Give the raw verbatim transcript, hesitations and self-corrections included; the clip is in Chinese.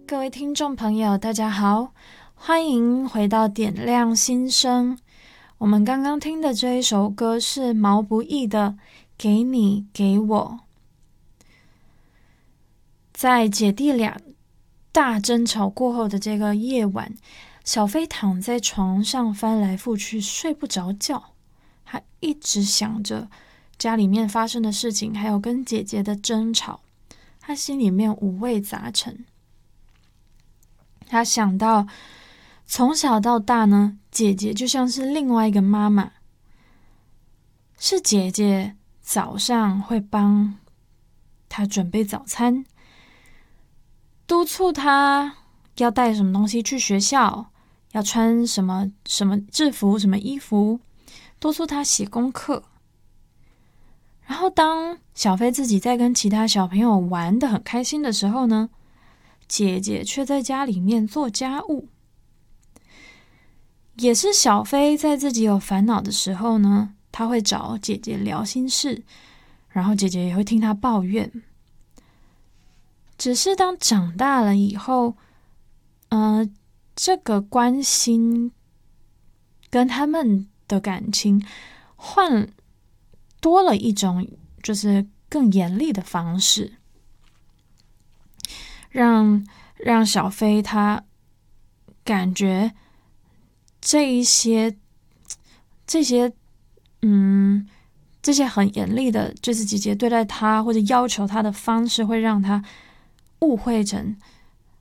各位听众朋友，大家好，欢迎回到点亮心声。我们刚刚听的这一首歌是毛不易的《给你给我》。在姐弟俩大争吵过后的这个夜晚，小飞躺在床上翻来覆去，睡不着觉。他一直想着家里面发生的事情，还有跟姐姐的争吵，他心里面五味杂陈。他想到从小到大呢，姐姐就像是另外一个妈妈，是姐姐早上会帮他准备早餐，督促他要带什么东西去学校，要穿什么什么制服、什么衣服，督促他写功课。然后当小飞自己在跟其他小朋友玩得很开心的时候呢，姐姐却在家里面做家务。也是小飞在自己有烦恼的时候呢，他会找姐姐聊心事，然后姐姐也会听他抱怨。只是当长大了以后，呃，这个关心跟他们的感情换多了一种就是更严厉的方式，让让小飞他感觉这一些这些嗯这些很严厉的，就是姐姐对待他或者要求他的方式，会让他误会成